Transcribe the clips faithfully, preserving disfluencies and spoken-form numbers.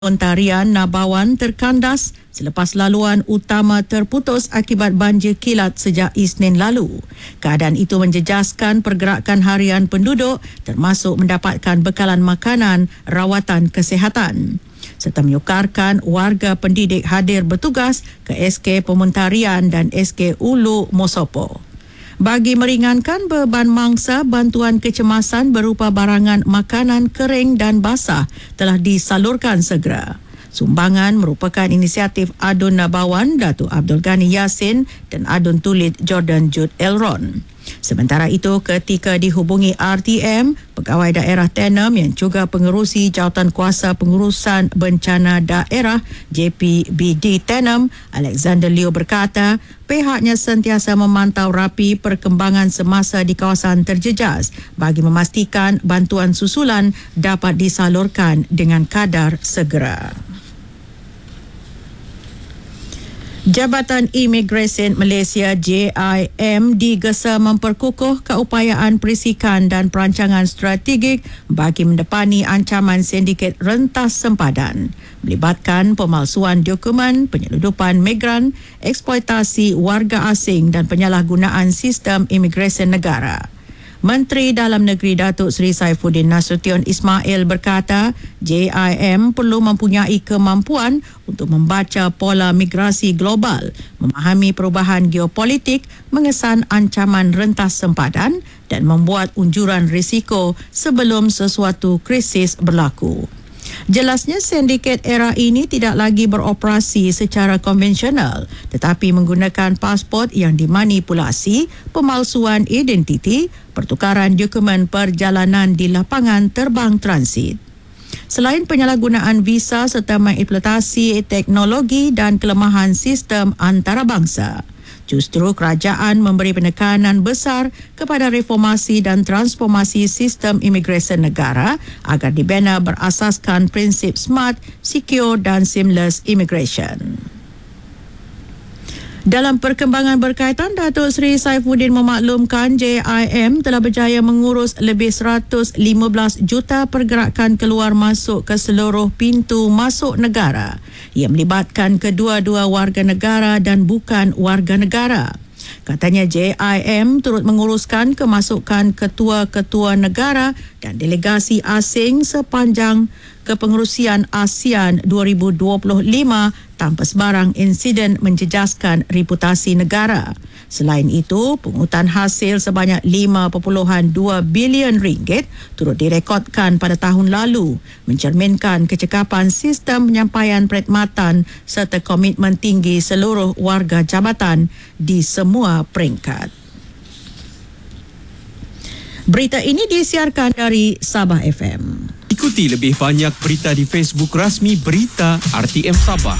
Ontarian Nabawan terkandas selepas laluan utama terputus akibat banjir kilat sejak Isnin lalu. Keadaan itu menjejaskan pergerakan harian penduduk termasuk mendapatkan bekalan makanan, rawatan kesihatan. Serta menyukarkan warga pendidik hadir bertugas ke S K Pementarian dan S K Ulu Mosopo. Bagi meringankan beban mangsa, bantuan kecemasan berupa barangan makanan kering dan basah telah disalurkan segera. Sumbangan merupakan inisiatif Adun Nabawan, Datuk Abdul Ghani Yassin dan Adun Tulid Jordan Jude Elron. Sementara itu, ketika dihubungi R T M, Pegawai Daerah Tenem yang juga pengerusi Jawatan Kuasa Pengurusan Bencana Daerah J P B D Tenem, Alexander Liu berkata, pihaknya sentiasa memantau rapi perkembangan semasa di kawasan terjejas bagi memastikan bantuan susulan dapat disalurkan dengan kadar segera. Jabatan Imigresen Malaysia J I M digesa memperkukuh keupayaan perisikan dan perancangan strategik bagi mendepani ancaman sindiket rentas sempadan melibatkan pemalsuan dokumen, penyeludupan migran, eksploitasi warga asing dan penyalahgunaan sistem imigresen negara. Menteri Dalam Negeri Datuk Seri Saifuddin Nasution Ismail berkata, J I M perlu mempunyai kemampuan untuk membaca pola migrasi global, memahami perubahan geopolitik, mengesan ancaman rentas sempadan dan membuat unjuran risiko sebelum sesuatu krisis berlaku. Jelasnya sindiket era ini tidak lagi beroperasi secara konvensional tetapi menggunakan pasport yang dimanipulasi, pemalsuan identiti, pertukaran dokumen perjalanan di lapangan terbang transit. Selain penyalahgunaan visa serta mengeksploitasi teknologi dan kelemahan sistem antarabangsa, justru kerajaan memberi penekanan besar kepada reformasi dan transformasi sistem imigresen negara agar dibina berasaskan prinsip smart, secure dan seamless immigration. Dalam perkembangan berkaitan, Datuk Seri Saifuddin memaklumkan J I M telah berjaya mengurus lebih seratus lima belas juta pergerakan keluar masuk ke seluruh pintu masuk negara yang melibatkan kedua-dua warga negara dan bukan warga negara. Katanya J I M turut menguruskan kemasukan ketua-ketua negara dan delegasi asing sepanjang kepengerusian ASEAN dua ribu dua puluh lima tanpa sebarang insiden menjejaskan reputasi negara. Selain itu, pungutan hasil sebanyak lima perpuluhan dua bilion ringgit turut direkodkan pada tahun lalu, mencerminkan kecekapan sistem penyampaian perkhidmatan serta komitmen tinggi seluruh warga jabatan di semua peringkat. Berita ini disiarkan dari Sabah F M. Ikuti lebih banyak berita di Facebook rasmi Berita R T M Sabah.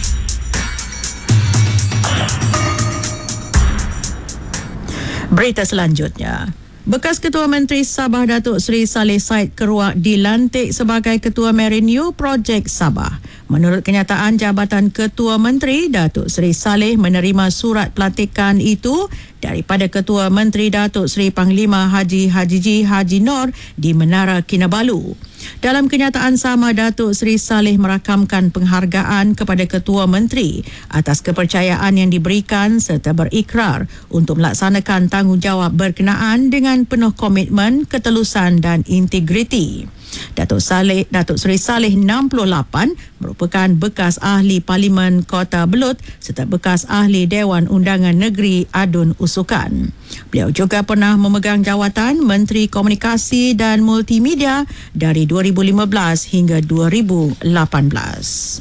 Berita selanjutnya. Bekas Ketua Menteri Sabah Datuk Seri Saleh Said Keruak dilantik sebagai Ketua Merrenew Projek Sabah. Menurut kenyataan Jabatan Ketua Menteri, Datuk Seri Saleh menerima surat pelantikan itu daripada Ketua Menteri Datuk Seri Panglima Haji Hajiji Haji Nor di Menara Kinabalu. Dalam kenyataan sama, Datuk Seri Saleh merakamkan penghargaan kepada Ketua Menteri atas kepercayaan yang diberikan serta berikrar untuk melaksanakan tanggungjawab berkenaan dengan penuh komitmen, ketelusan dan integriti. Datuk Saleh, Datuk Seri Saleh enam puluh lapan merupakan bekas ahli Parlimen Kota Belud serta bekas ahli Dewan Undangan Negeri Adun Usukan. Beliau juga pernah memegang jawatan Menteri Komunikasi dan Multimedia dari dua ribu lima belas hingga dua ribu lapan belas.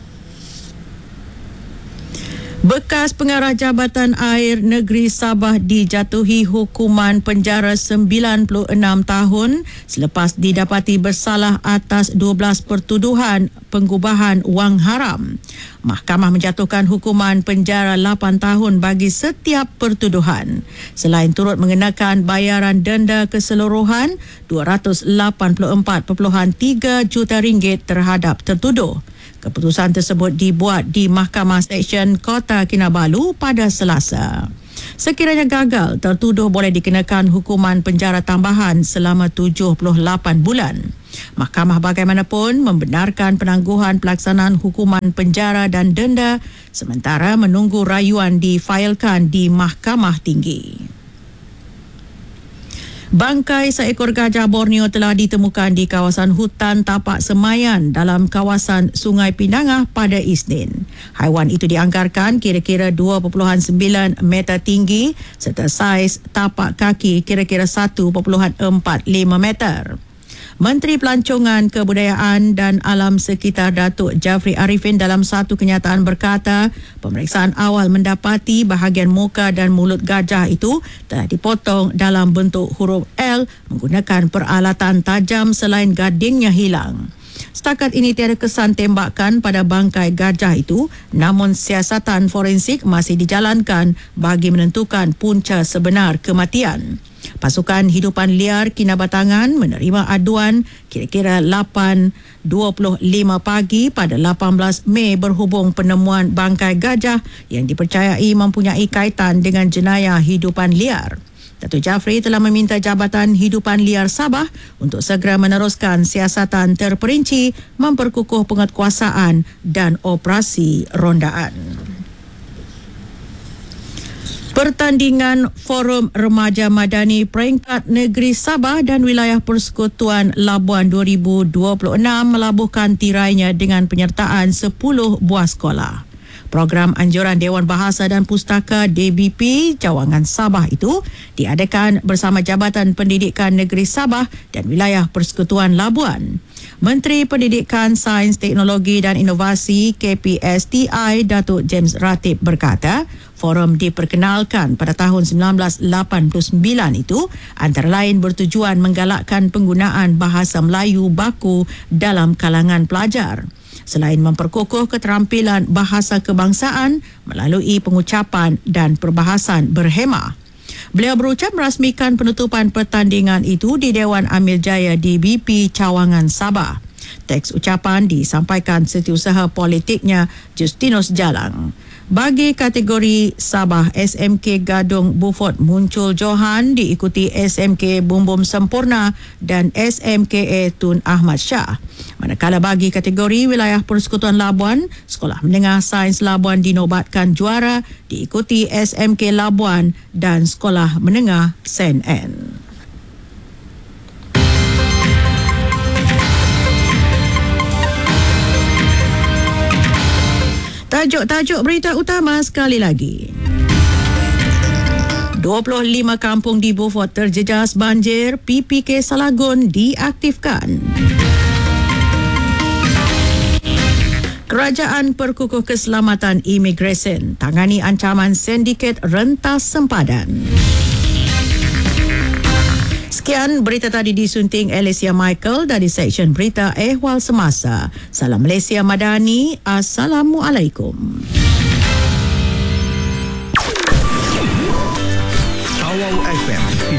Bekas pengarah Jabatan Air Negeri Sabah dijatuhi hukuman penjara sembilan puluh enam tahun selepas didapati bersalah atas dua belas pertuduhan pengubahan wang haram. Mahkamah menjatuhkan hukuman penjara lapan tahun bagi setiap pertuduhan. Selain turut mengenakan bayaran denda keseluruhan dua ratus lapan puluh empat perpuluhan tiga juta ringgit terhadap tertuduh. Keputusan tersebut dibuat di Mahkamah Seksyen Kota Kinabalu pada Selasa. Sekiranya gagal, tertuduh boleh dikenakan hukuman penjara tambahan selama tujuh puluh lapan bulan. Mahkamah bagaimanapun membenarkan penangguhan pelaksanaan hukuman penjara dan denda sementara menunggu rayuan difailkan di Mahkamah Tinggi. Bangkai seekor gajah Borneo telah ditemukan di kawasan hutan tapak semayan dalam kawasan Sungai Pinangah pada Isnin. Haiwan itu dianggarkan kira-kira dua perpuluhan sembilan meter tinggi serta saiz tapak kaki kira-kira satu perpuluhan empat lima meter. Menteri Pelancongan, Kebudayaan dan Alam Sekitar Datuk Jafri Arifin dalam satu kenyataan berkata, pemeriksaan awal mendapati bahagian muka dan mulut gajah itu telah dipotong dalam bentuk huruf L menggunakan peralatan tajam selain gadingnya hilang. Setakat ini tiada kesan tembakan pada bangkai gajah itu, namun siasatan forensik masih dijalankan bagi menentukan punca sebenar kematian. Pasukan Hidupan Liar Kinabatangan menerima aduan kira-kira lapan dua puluh lima pagi pada lapan belas Mei berhubung penemuan bangkai gajah yang dipercayai mempunyai kaitan dengan jenayah hidupan liar. Datuk Jafri telah meminta Jabatan Hidupan Liar Sabah untuk segera meneruskan siasatan terperinci memperkukuh penguatkuasaan dan operasi rondaan. Pertandingan Forum Remaja Madani peringkat negeri Sabah dan wilayah Persekutuan Labuan dua ribu dua puluh enam melabuhkan tirainya dengan penyertaan sepuluh buah sekolah. Program Anjuran Dewan Bahasa dan Pustaka D B P Cawangan Sabah itu diadakan bersama Jabatan Pendidikan Negeri Sabah dan wilayah Persekutuan Labuan. Menteri Pendidikan, Sains, Teknologi dan Inovasi K P S T I Datuk James Ratib berkata, forum diperkenalkan pada tahun sembilan belas lapan puluh sembilan itu antara lain bertujuan menggalakkan penggunaan bahasa Melayu baku dalam kalangan pelajar. Selain memperkukuh keterampilan bahasa kebangsaan melalui pengucapan dan perbahasan berhemah. Beliau berucap merasmikan penutupan pertandingan itu di Dewan Amil Jaya D B P Cawangan Sabah. Teks ucapan disampaikan Setiausaha Politiknya Justinus Jalang. Bagi kategori Sabah, S M K Gadung Beaufort Muncul Johan diikuti S M K Bumbum Sempurna dan S M K A Tun Ahmad Shah. Manakala bagi kategori wilayah Persekutuan Labuan, Sekolah Menengah Sains Labuan dinobatkan juara diikuti S M K Labuan dan Sekolah Menengah Sen N. Tajuk-tajuk berita utama sekali lagi. dua puluh lima kampung di Beaufort terjejas banjir, P P K Salagun diaktifkan. Kerajaan perkukuh keselamatan imigresen tangani ancaman sindiket rentas sempadan. Sekian berita tadi disunting Alicia Michael dari Seksyen Berita Ehwal Semasa. Salam Malaysia Madani. Assalamualaikum. Awal F M